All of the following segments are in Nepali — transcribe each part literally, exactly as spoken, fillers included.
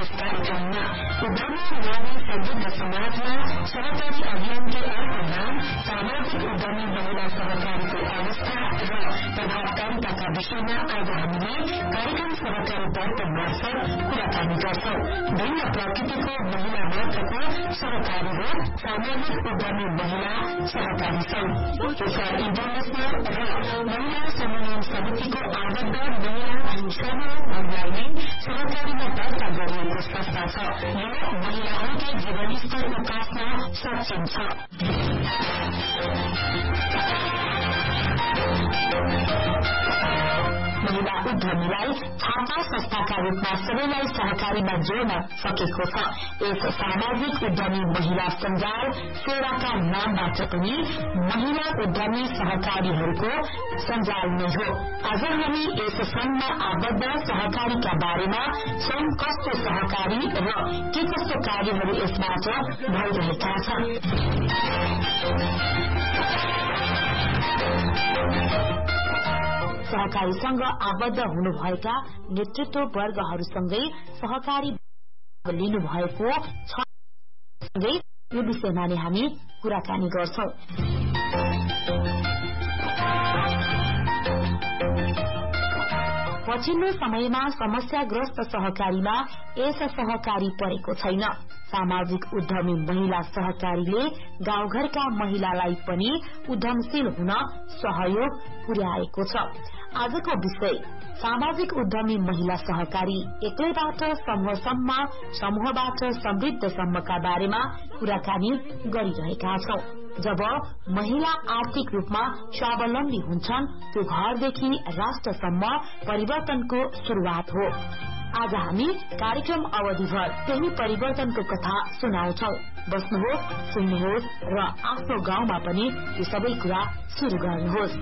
यस कार्यक्रममा उद्यमी नारी समृद्ध समाजमा सहकारी अभियानको अर्को नाम सामाजिक उद्यमी महिला सहकारीको अवस्था र प्रभावकारिताका विषयमा आज हामीले कार्यक्रम सहकारी दर्पण मार्फत कुराकानी गर्छौं। भिन्न प्रकृतिको महिला मात्रको सहकारी हो सामाजिक उद्यमी महिला सहकारी संघ। एसआर इन्टरनेशनल र महिला समन्वय समितिको आबद्ध महिला समूहहरूलाई नै सहकारीमा दर्ता गरिएको संस्था छ। यो महिलाहरूकै जीवनस्तर उकास्न सक्षम छ। महिला उद्यमीलाई छापा संस्थाका रूपमा सबैलाई सहकारीमा जोड्न सकेको छ। एक सामाजिक उद्यमी महिला सञ्जाल सेवाका नामबाट पनि महिला उद्यमी सहकारीहरूको सञ्जाल नै हो। आज हामी यस संघमा आबद्ध सहकारीका बारेमा संघ कस्तो सहकारी र के कस्तो कार्यहरू यसबाट भइरहेका छन्। सहकारी संघ आबद्ध हुनुभएका नेतृत्व वर्गहरूसँगै सहकारी लिनुभएको छ। यो विषयमा नै हामी कुराकानी गर्छौं। पछिल्लो समयमा समस्याग्रस्त सहकारीमा यस सहकारी परेको छैन। सामाजिक उद्यमी महिला सहकारीले गाउँघरका महिलालाई पनि उद्यमशील हुन सहयोग पुर्याएको छ। आजको विषय सामाजिक उद्यमी महिला सहकारी एक्लैबाट समूहसम्म, समूहबाट समृद्धसम्मका बारेमा कुराकानी गरिरहेका छौं। जब महिला आर्थिक रूपमा स्वावलम्बी हुन्छन् त्यो घरदेखि राष्ट्रसम्म परिवर्तनको शुरूआत हो। आज हामी कार्यक्रम अवधिभर त्यही परिवर्तनको कथा सुनाउँछौं। बस्नुहोस्, सुन्नुहोस् र आफ्नो गाउँमा पनि यो सबै कुरा शुरू गर्नुहोस्।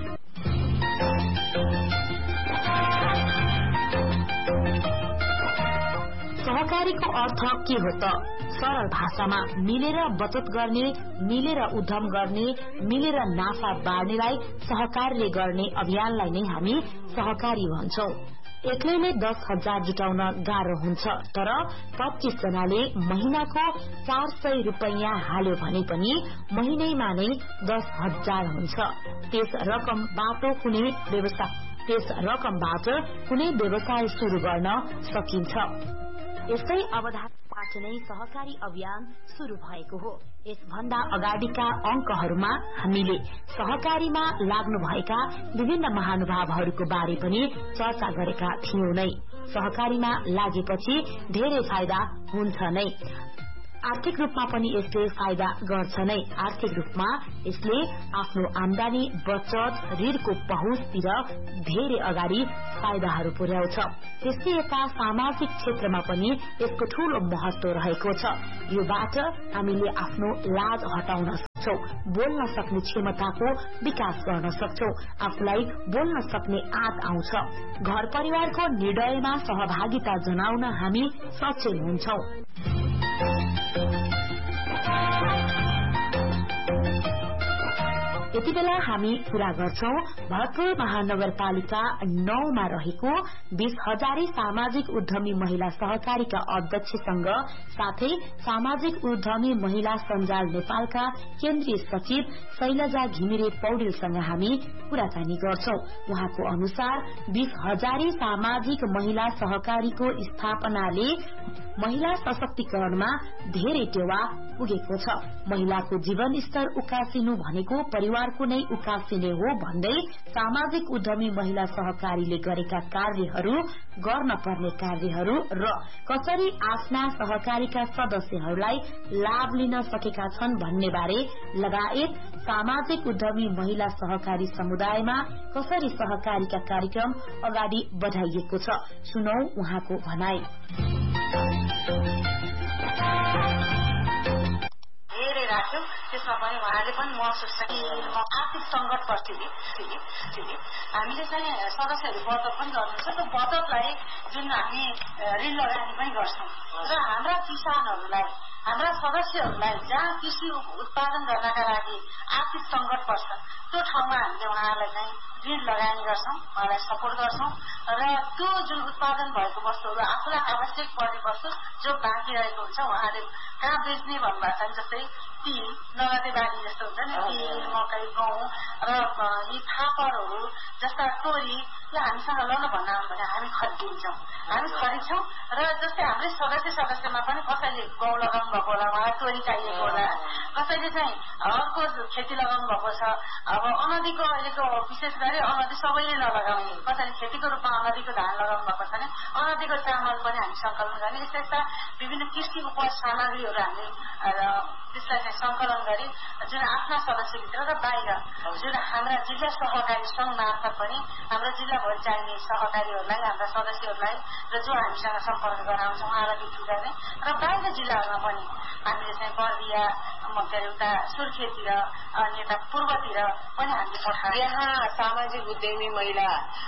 सहकारीको अर्थ के हो त? सरल भाषामा मिलेर बचत गर्ने, मिलेर उद्यम गर्ने, मिलेर नाफा बाँड्नेलाई सहकारीले गर्ने अभियानलाई नै हामी सहकारी भन्छौं। एक्लैले दस हजार जुटाउन गाह्रो हुन्छ, तर पच्चीस जनाले महिनाको चार सय रूपियाँ हाल्यो भने पनि महिनैमा नै दस हजार हुन्छ। त्यस रकमबाट कुनै व्यवसाय त्यस रकमबाट कुनै व्यवसाय शुरू गर्न सकिन्छ। यसै अवधारणाबाट नै सहकारी अभियान शुरू भएको हो। यसभन्दा अगाडिका अंकहरूमा हामीले सहकारीमा लाग्नुभएका विभिन्न महानुभावहरूको बारे पनि चर्चा गरेका थियौं नै। सहकारीमा लागेपछि धेरै फाइदा हुन्छ नै। आर्थिक रूपमा पनि यसले फाइदा गर्छ नै। आर्थिक रूपमा यसले आफ्नो आमदानी, बचत, ऋणको पहुँचतिर धेरै अगाडि फाइदाहरू पुर्याउँछ। त्यसै यता सामाजिक क्षेत्रमा पनि यसको ठूलो महत्व रहेको छ। योबाट हामीले आफ्नो लाज हटाउन सक्छौं, बोल्न सक्ने क्षमताको विकास गर्न सक्छौं, आफूलाई बोल्न सक्ने आँट आउँछ। घर परिवारको निर्णयमा सहभागिता जनाउन हामी सक्षम हुन्छौं। यति बेला हामी कुरा गर्छौं भरतपुर महानगरपालिका नौमा रहेको बीस हजारी सामाजिक उद्यमी महिला सहकारीका अध्यक्षसँग साथै सामाजिक उद्यमी महिला सञ्जाल नेपालका केन्द्रीय सचिव शैलजा घिमिरे पौडेलसँग हामी कुराकानी गर्छौं। उहाँको अनुसार बीस हजारी सामाजिक महिला सहकारीको स्थापनाले महिला सशक्तिकरणमा धेरै टेवा पुगेको छ। महिलाको जीवन स्तर उकासिनु भनेको परिवारको नै उकासिने हो भन्दै सामाजिक उद्यमी महिला सहकारीले गरेका कार्यहरू, गर्न पर्ने कार्यहरू र कसरी आफ्ना सहकारीका सदस्यहरूलाई लाभ लिन सकेका छन् भन्ने बारे लगायत सामाजिक उद्यमी महिला सहकारी समुदायमा कसरी सहकारीका कार्यक्रम अगाडि बढाइएको छ। सुनौ उहाँको भनाई। धेरै राख्यो, त्यसमा पनि उहाँले पनि महसुस आर्थिक संकट परिस्थिति हामीले चाहिँ सदस्यहरू बचत पनि गर्नुहुन्छ। त्यो बचतलाई जुन हामी ऋण लगानी पनि गर्छौँ र हाम्रा किसानहरूलाई हाम्रा सदस्यहरूलाई जहाँ कृषि उत्पादन गर्नका लागि आर्थिक सङ्कट पर्छ त्यो ठाउँमा हामीले उहाँहरूलाई चाहिँ ऋण लगानी गर्छौँ, उहाँलाई सपोर्ट गर्छौँ र त्यो जुन उत्पादन भएको वस्तुहरू आफूलाई आवश्यक पर्ने वस्तु जो बाँकी रहेको हुन्छ उहाँले कहाँ बेच्ने भन्नुभएको छ। जस्तै तिल, नगदे बाली जस्तो हुन्छ नि, तिल, मकै, गहुँ र यी फापरहरू जस्ता तोरी यो हामीसँग लौन भन्न भने हामी खरिदिन्छौँ, हामी खरिद्छौँ र जस्तै हाम्रै सदस्य सदस्यमा पनि कसैले गहुँ लगाउनु भएको होला, उहाँलाई तोरी चाहिएको होला, कसैले चाहिँ अर्को खेती लगाउनु भएको छ। अब अनदीको अहिलेको विशेष गरी अनदी सबैले नलगाउने, कसैले खेतीको रूपमा अनदीको धान लगाउनु भएको छ भने अनदीको चामल पनि हामी सङ्कलन गर्ने। यस्ता यस्ता विभिन्न कृषि उपज सामग्रीहरू हामीले त्यसलाई चाहिँ सङ्कलन गरी जुन आफ्ना सदस्यभित्र र बाहिर जुन हाम्रा जिल्ला सहकारी सङ्घ मार्फत पनि हाम्रो जिल्लाभरि चाहिने सहकारीहरूलाई, हाम्रा सदस्यहरूलाई र जो हामीसँग सम्पर्क गराउँछौँ उहाँलाई बिक्री गर्ने र बाहिर जिल्लाहरूमा पनि हामीले चाहिँ बर्दिया के अरे उता सुर्खेततिर अनि यता पूर्वतिर पनि हामीले पठाएर यहाँ सामाजिक उद्यमी महिला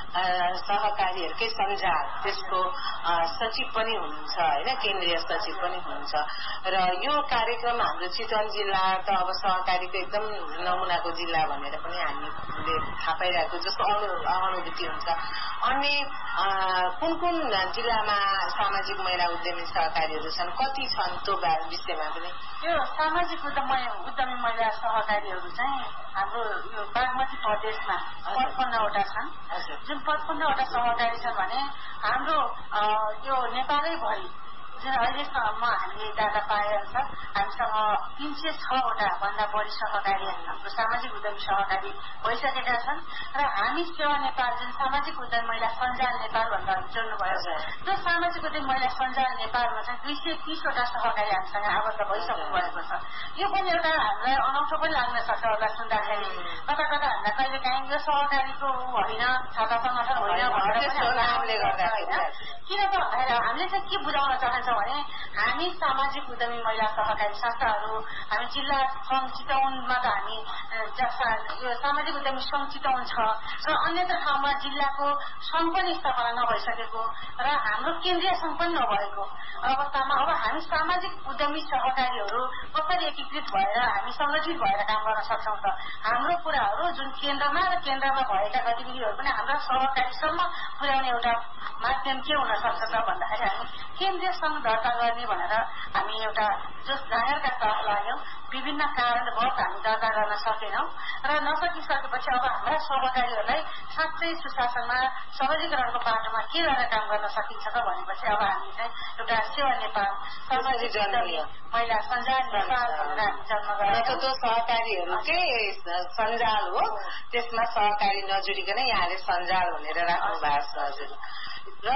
सहकारीहरूकै सञ्जाल त्यसको सचिव पनि हुनुहुन्छ होइन, केन्द्रीय सचिव पनि हुनुहुन्छ र यो कार्यक्रम हाम्रो चितवन जिल्ला त अब सहकारीको एकदम नमुनाको जिल्ला भनेर पनि हामीले थाहा पाइरहेको जस्तो अनुभूति हुन्छ। अनि कुन कुन जिल्लामा सामाजिक महिला उद्यमी सहकारीहरू छन्, कति छन् त्यो विषयमा पनि? यो सामाजिक उद्यमी उद्यमी महिला सहकारीहरू चाहिँ हाम्रो यो बागमती प्रदेशमा पचपन्नवटा छन्। जुन पचपन्नवटा सहकारी छन् भने हाम्रो यो नेपालैभरि जुन अहिलेसम्म हामीले डाटा पाएअनुसार हामीसँग तीन सय छवटा भन्दा बढी सहकारी हाम्रो सामाजिक उद्यमी सहकारी भइसकेका छन् र हामी सेवा नेपाल जुन सामाजिक उद्यमी महिला सञ्जाल नेपाल भनेर जोड्नुभयो त्यो सामाजिक उद्यमी महिला सञ्जाल नेपालमा चाहिँ दुई सय तीसवटा सहकारी हामीसँग आबद्ध भइसक्नु भएको छ। यो पनि एउटा हामीलाई अनौठो पनि लाग्न सक्छ होला सुन्दाखेरि, कता कता हामीलाई कहिले काहीँ यो सहकारीको होइन, छाता सङ्गठन होइन भनेर किन त भन्दाखेरि हामीले चाहिँ के बुझाउन चाहन्छौँ भने हामी सामाजिक उद्यमी महिला सहकारी संस्थाहरू हामी जिल्ला सङ्घ चितवनमा त हामी यो सामाजिक उद्यमी सङ्घ चितवन छ र अन्यत्र ठाउँमा जिल्लाको सङ्घ पनि स्थापना नभइसकेको र हाम्रो केन्द्रीय सङ्घ पनि नभएको अवस्थामा अब हामी सामाजिक उद्यमी सहकारीहरू कसरी एकीकृत भएर हामी सङ्गठित भएर काम गर्न सक्छौँ त? हाम्रो कुराहरू जुन केन्द्रमा र केन्द्रमा भएका गतिविधिहरू पनि हाम्रा सहकारीसम्म पुर्याउने एउटा माध्यम के हुन सक्छ त भन्दाखेरि हामी केन्द्रीय सङ्घ दर्ता गर्ने भनेर हामी एउटा जस जाँगरका तहत लाग्यौँ। विभिन्न कारणवश हामी दर्ता गर्न सकेनौँ र नसकिसकेपछि अब हाम्रा सहकारीहरूलाई साँच्चै सुशासनमा सबलीकरणको बाटोमा के गरेर काम गर्न सकिन्छ त भनेपछि अब हामीले चाहिँ एउटा सेवा नेपाल सामाजिक महिला सञ्जाल नेपाल भनेर हामी जन्म गरेका त्यो सहकारीहरूकै सञ्जाल हो, त्यसमा सहकारी नजुडिकन यहाँले सञ्जाल भनेर राख्नु भएको छ। हजुर र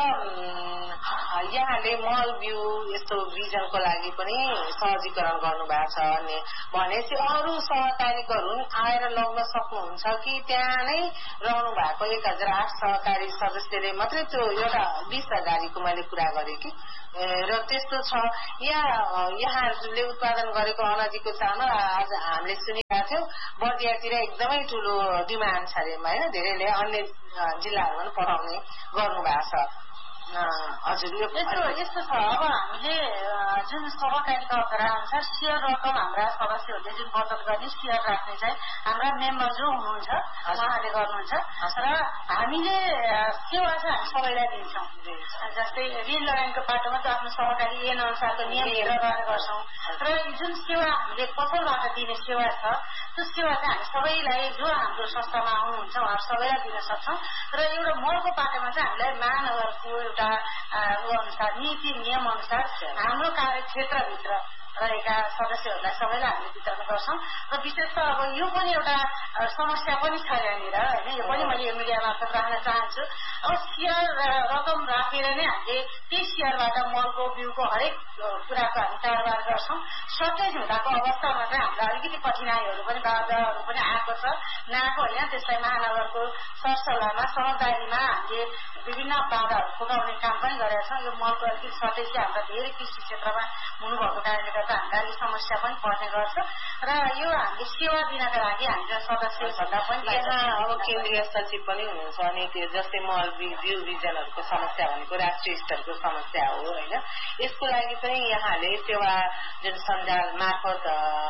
यहाँले मल बिउ यस्तो बिजनको लागि पनि सहजीकरण गर्नुभएको छ भनेपछि अरू सहकारीहरू आएर लग्न सक्नुहुन्छ कि त्यहाँ नै रहनु भएको एक हजार आठ सहकारी सदस्यले मात्रै त्यो एउटा बिस हजारीको मैले कुरा गरेँ कि र त्यस्तो छ या यहाँहरूले उत्पादन गरेको अनदीको चामल आज हामीले सुनिरहेको थियौँ बर्दियातिर एकदमै ठुलो डिमान्ड छ अरे होइन, धेरैले अन्य जिल्लाहरूमा पनि पठाउने गर्नुभएको छ। हजुर यस्तो यस्तो छ अब हामीले जुन सहकारीका अनुसार सेयर रकम हाम्रा सदस्यहरूले जुन बचत गर्ने सेयर राख्ने चाहिँ हाम्रा मेम्बर जो हुनुहुन्छ उहाँले गर्नुहुन्छ र हामीले सेवा चाहिँ हामी सबैलाई दिन्छौँ। जस्तै ऋण लगानीको बाटोमा त आफ्नो सहकारी ऐन अनुसारको नियम हेरेर गर्छौँ र जुन सेवा हामीले पसलबाट दिने सेवा छ त्यो सेवा चाहिँ हामी सबैलाई जो हाम्रो संस्थामा आउनुहुन्छ उहाँहरू सबैलाई दिन सक्छौँ र एउटा मलको बाटोमा चाहिँ हामीलाई महानगरको एउटा अनुसार नीति नियम अनुसार हाम्रो कार्यक्षेत्रभित्र रहेका सदस्यहरूलाई सबैलाई हामीले वितरण गर्छौँ र विशेष त अब यो पनि एउटा समस्या पनि छ यहाँनिर होइन, यो पनि मैले यो मिडिया मार्फत राख्न चाहन्छु। अब सेयर रकम राखेर नै हामीले त्यही सेयरबाट मलको बिउको हरेक कुराको हामी कारोबार गर्छौँ। सर्टेज हुँदाको अवस्थामा चाहिँ हामीलाई अलिकति कठिनाइहरू पनि बाधाहरू पनि आएको छ, नआएको होइन। त्यसलाई महानगरको सरसल्लाहमा समझदारीमा हामीले विभिन्न बाधाहरू पुगाउने काम पनि गरेका छौँ। यो मलको अलिकति सर्टेज चाहिँ हाम्रो धेरै कृषि क्षेत्रमा हुनुभएको कारणले गर्दा गर्दा हामीलाई यो समस्या पनि पर्ने गर्छ र यो हामीले सेवा दिनका लागि हामीले सदस्य भन्दा पनि यहाँ अब केन्द्रीय सचिव पनि हुनुहुन्छ अनि त्यो जस्तै मल बिउ बिजनहरूको समस्या भनेको राष्ट्रिय स्तरको समस्या हो होइन यसको लागि पनि यहाँले सेवा जुन सञ्जाल मार्फत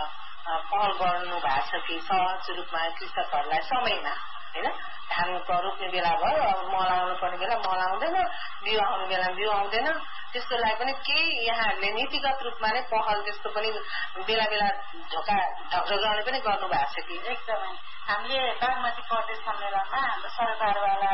पहल गर्नु भएको छ कि सहज रूपमा कृषकहरूलाई समयमा होइन धानको रोप्ने बेला भयो अब मल आउनु पर्ने बेला मल आउँदैन बिउ आउने बेला बिउ आउँदैन त्यसको लागि पनि केही यहाँहरूले नीतिगत रूपमा नै पहल त्यस्तो पनि बेला बेला ढोका ढकढकाउने पनि गर्नु भएको छ कि एकदमै हामीले बागमती प्रदेश सम्मेलनमा हाम्रो सरकारवाला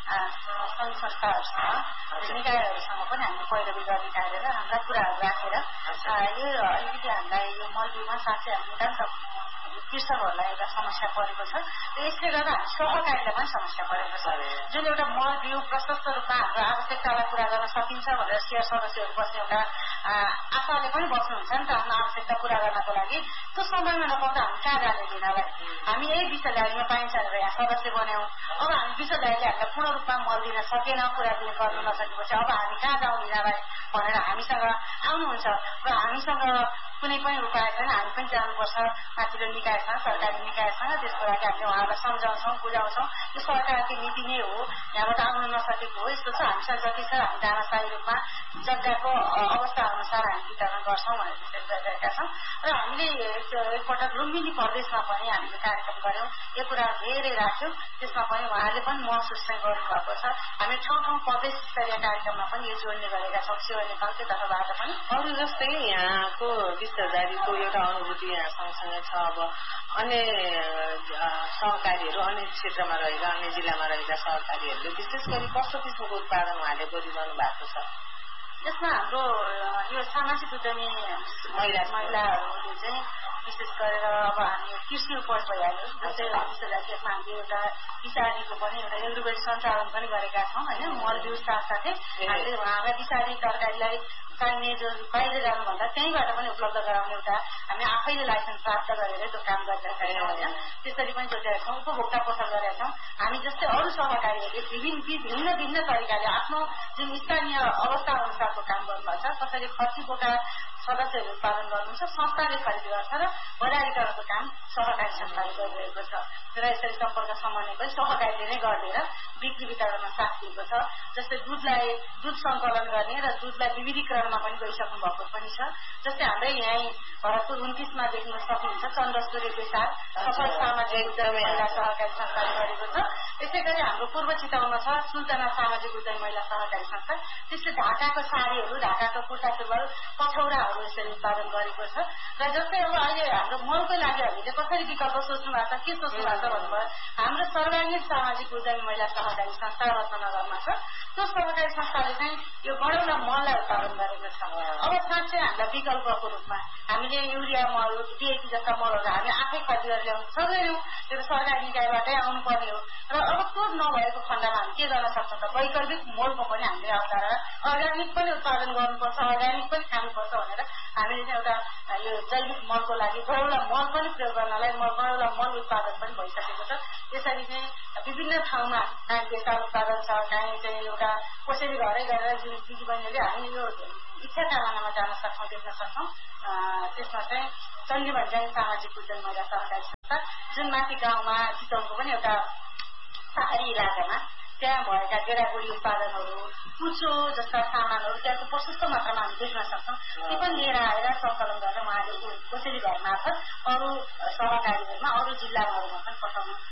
सङ्घ संस्थाहरूसँग निकायहरूसँग पनि हामीले पैरवी गर्ने कार्यहरू हाम्रा कुराहरू राखेर यो अलिकति हामीलाई यो मलबिउमा साँच्चै हामी नितान्त कृषकहरूलाई एउटा समस्या परेको छ र यसले गर्दा सहकारीलाई पनि समस्या परेको छ जुन एउटा मल बिउ प्रशस्त रूपमा हाम्रो आवश्यकतालाई पूरा गर्न सकिन्छ भनेर सेयर सदस्यहरू बस्ने एउटा आशाले पनि बस्नुहुन्छ नि त आफ्नो आवश्यकता पूरा गर्नको लागि त्यो समयमा नपाउँदा हामी कहाँ जाने दिनलाई हामी यही विश्वदारीमा पाइन्छ भनेर यहाँ सदस्य बन्यौँ अब हामी विश्वदारीले हामीलाई पूर्ण रूपमा मल दिन सकेन कुरा दिने गर्न नसकेपछि अब हामी कहाँ जाउँ दिनलाई भनेर हामीसँग आउनुहुन्छ र हामीसँग कुनै पनि उपाय छैन हामी पनि जानुपर्छ माथिल्लो निकायसँग सरकारी निकायसँग त्यसको लागि हामीले उहाँहरूलाई सम्झाउँछौँ बुझाउँछौँ यो सरकारको नीति नै हो यहाँबाट आउनु नसकेको हो यस्तो छ हामीसँग जति छ हामी दानाशाही रूपमा जग्गाको अवस्था अनुसार हामी वितरण गर्छौँ भनेर त्यसरी गरिरहेका छौँ र हामीले एकपटक लुम्बिनी प्रदेशमा पनि हामीले कार्यक्रम गऱ्यौँ यो कुरा धेरै राख्यौँ त्यसमा पनि उहाँहरूले पनि महसुस चाहिँ गर्नुभएको छ हामी ठाउँ ठाउँ प्रदेश स्तरीय कार्यक्रममा पनि यो जोड्ने गरेका छौँ सेवा नेपालकै तर्फबाट पनि अरू जस्तै यहाँको विश्वदारीको एउटा अनुभूति यहाँ सँगसँगै छ अब अन्य सहकारीहरू अन्य क्षेत्रमा रहेका अन्य जिल्लामा रहेका सहकारीहरूले विशेष गरी कस्तो किसिमको उत्पादन उहाँले गरिरहनु भएको छ यसमा हाम्रो यो सामाजिक उद्यमी महिला महिलाहरूले चाहिँ विशेष गरेर अब हामी कृषि उपज भइहाल्यो जस्तै विश्वदारी त्यसमा हामीले एउटा विषादीको पनि एउटा एग्रोबेट सञ्चालन पनि गरेका छौँ होइन मल बिउ साथसाथै हामीले उहाँलाई विषादी तरकारीलाई चाहिने जो बाहिर जानुभन्दा त्यहीँबाट पनि उपलब्ध गराउने एउटा हामी आफैले लाइसेन्स प्राप्त गरेर त्यो काम गरिरहेका छौँ होइन त्यसरी पनि जोडिरहेका छौँ उपभोक्ता पसल गरेका छौँ हामी जस्तै अरू सहकारीहरूले विभिन्न भिन्न भिन्न तरिकाले आफ्नो जुन स्थानीय अवस्था अनुसारको काम गर्नुपर्छ कसैले खर्ची बोका सदस्यहरू उत्पादन गर्नुहुन्छ संस्थाले खरिद गर्छ र बजारीकरणको काम सहकारी संस्थाले गरिरहेको छ र यसरी सम्पर्क समन्वय पनि सहकारीले नै गरेर बिक्री वितरणमा साथ दिएको छ जस्तै दुधलाई दुध सङ्कलन गर्ने र दुधलाई विविधीकरणमा पनि गइसक्नु भएको पनि छ जस्तै हाम्रै यहीँ भरतपुर उन्तिसमा देख्न सक्नुहुन्छ चन्द्रसूर्य बेसार सफल सामाजिक उद्यमी महिला सहकारी संस्थाले गरेको छ त्यसै गरी हाम्रो पूर्व चितवनमा छ सुल्ताना सामाजिक उद्यमी महिला सहकारी संस्था त्यसले ढाकाको साडीहरू ढाकाको कुर्ता सुरुवाल पछौराहरू यसरी उत्पादन गरेको छ र जस्तै अब अहिले हाम्रो मलकै लागि हामीले कसरी विकल्प सोच्नु भएको छ के सोच्नु भएको छ भन्नुभयो हाम्रो सर्वाङ्गीण सामाजिक उद्यमी महिला सहकारी संस्था रत्नगरमा छ त्यो सहकारी संस्थाले चाहिँ यो बडौला मललाई उत्पादन गरेको छ अब साँच्चै हामीलाई विकल्पको रूपमा हामीले युरिया मल डिएपी जस्ता मलहरू हामी आफै खरिद गरेर ल्याउनु सक्दैनौँ त्यो त सरकारी निकायबाटै आउनुपर्ने हो र अब त्यो नभएको खण्डमा हामी के गर्न सक्छौँ त वैकल्पिक मलको पनि हामीले अवधार अर्ग्यानिक पनि उत्पादन गर्नुपर्छ अर्ग्यानिक पनि खानुपर्छ भनेर हामीले चाहिँ एउटा यो जैविक मलको लागि बडौला मल पनि प्रयोग गर्नलाई बडौला मल उत्पादन पनि भइसकेको छ त्यसरी चाहिँ विभिन्न ठाउँमा काहीँ बेसार उत्पादन छ काहीँ चाहिँ एउटा कसैले घरै गएर जुन दिदीबहिनीले हामी यो इच्छा कामनामा जान सक्छौँ देख्न सक्छौँ त्यसमा चाहिँ चण्डी भन्ज्याङ सामाजिक उद्यम महिला सहकारी संस्था जुन माथि गाउँमा चितवनको पनि एउटा पहाडी इलाकामा त्यहाँ भएका गेडागुडी उत्पादनहरू कुचो जस्ता सामानहरू त्यहाँको प्रशस्त मात्रामा हामी देख्न सक्छौँ ती पनि लिएर आएर सङ्कलन गरेर उहाँले कोसेली घर मार्फत अरू सहकारीहरूमा अरू जिल्लाहरूमा पनि पठाउनु